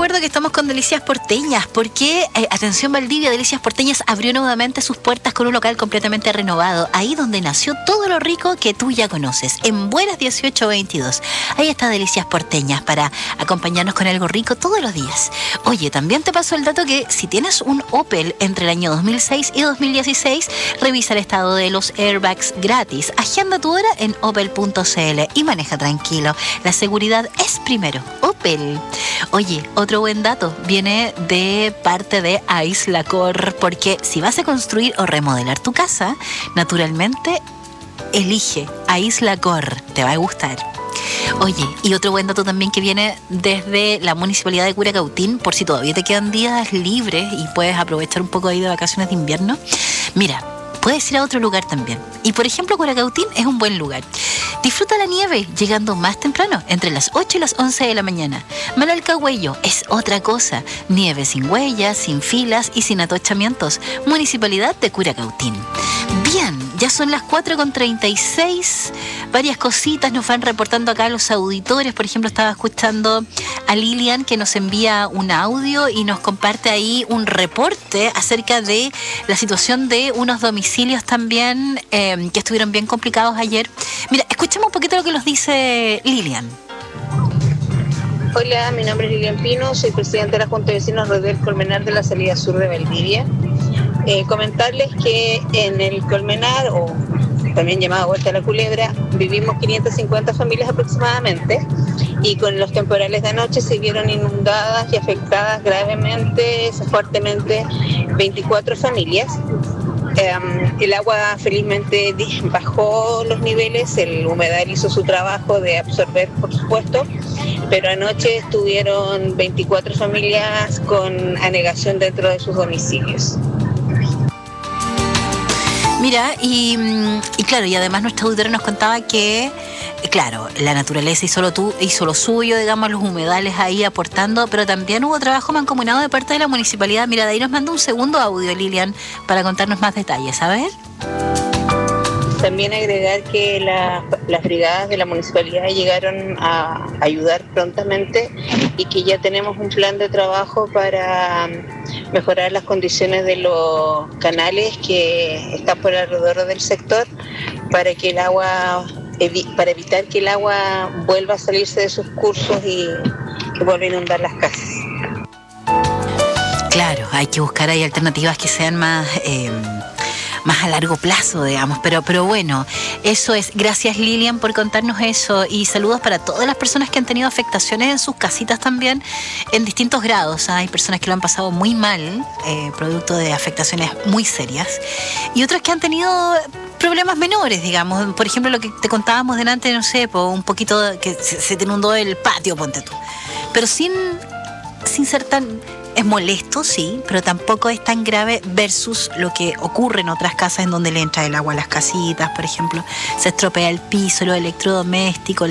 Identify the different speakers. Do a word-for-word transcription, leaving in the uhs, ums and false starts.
Speaker 1: recuerdo que estamos con Delicias Porteñas, porque, eh, atención Valdivia, Delicias Porteñas abrió nuevamente sus puertas con un local completamente renovado, ahí donde nació todo lo rico que tú ya conoces, en Buenas dieciocho veintidós. Ahí está Delicias Porteñas para acompañarnos con algo rico todos los días. Oye, también te paso el dato que si tienes un Opel entre el año dos mil seis y dos mil dieciséis, revisa el estado de los airbags gratis. Agenda tu hora en opel punto c l y maneja tranquilo. La seguridad es primero. Opel. Oye, otro buen dato viene de parte de Aislacor, porque si vas a construir o remodelar tu casa, naturalmente elige Aislacor, te va a gustar. Oye, y otro buen dato también que viene desde la Municipalidad de Curacautín, por si todavía te quedan días libres y puedes aprovechar un poco ahí de vacaciones de invierno. Mira, puedes ir a otro lugar también. Y por ejemplo, Curacautín es un buen lugar. Disfruta la nieve llegando más temprano, entre las ocho y las once de la mañana. Malalcahuello es otra cosa. Nieve sin huellas, sin filas y sin atochamientos. Municipalidad de Curacautín. Bien, ya son las cuatro con treinta y seis. Varias cositas nos van reportando acá los auditores. Por ejemplo, estaba escuchando a Lilian, que nos envía un audio y nos comparte ahí un reporte acerca de la situación de unos domicilios también eh, que estuvieron bien complicados ayer. Mira, escuchemos un poquito lo que nos dice Lilian.
Speaker 2: Hola, mi nombre es Lilian Pino, soy presidenta de la Junta de Vecinos Rodel Colmenar de la salida sur de Valdivia. Eh, comentarles que en el Colmenar, o también llamado Vuelta a la Culebra, vivimos quinientas cincuenta familias aproximadamente, y con los temporales de anoche se vieron inundadas y afectadas gravemente, fuertemente, veinticuatro familias. Um, el agua felizmente bajó los niveles, el humedal hizo su trabajo de absorber, por supuesto, pero anoche estuvieron veinticuatro familias con anegación dentro de sus domicilios.
Speaker 1: Mira, y, y claro, y además nuestra auditora nos contaba que, claro, la naturaleza hizo lo, tu, hizo lo suyo, digamos, los humedales ahí aportando, pero también hubo trabajo mancomunado de parte de la municipalidad. Mira, de ahí nos manda un segundo audio, Lilian, para contarnos más detalles. A ver.
Speaker 2: También agregar que la, las brigadas de la municipalidad llegaron a ayudar prontamente y que ya tenemos un plan de trabajo para mejorar las condiciones de los canales que están por alrededor del sector para que el agua, para evitar que el agua vuelva a salirse de sus cursos y que vuelva a inundar las casas.
Speaker 1: Claro, hay que buscar ahí alternativas que sean más... Eh... más a largo plazo, digamos, pero, pero bueno, eso es. Gracias, Lilian, por contarnos eso, y saludos para todas las personas que han tenido afectaciones en sus casitas también, en distintos grados. Hay personas que lo han pasado muy mal, eh, producto de afectaciones muy serias, y otras que han tenido problemas menores, digamos. Por ejemplo, lo que te contábamos delante, no sé, por un poquito de, que se, se te inundó el patio, ponte tú, pero sin, sin ser tan... Es molesto, sí, pero tampoco es tan grave versus lo que ocurre en otras casas en donde le entra el agua a las casitas, por ejemplo. Se estropea el piso, los electrodomésticos,